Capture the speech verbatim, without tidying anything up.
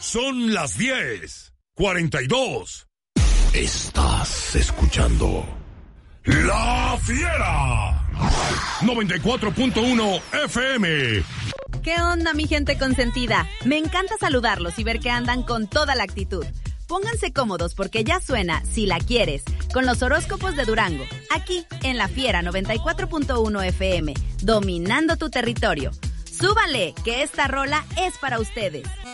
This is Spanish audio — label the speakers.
Speaker 1: Son las diez cuarenta y dos. Estás escuchando La Fiera noventa y cuatro punto uno F M.
Speaker 2: ¿Qué onda, mi gente consentida? Me encanta saludarlos y ver que andan con toda la actitud. Pónganse cómodos porque ya suena Si la quieres, con los horóscopos de Durango, aquí en La Fiera noventa y cuatro punto uno F M, dominando tu territorio. Súbale, que esta rola es para ustedes.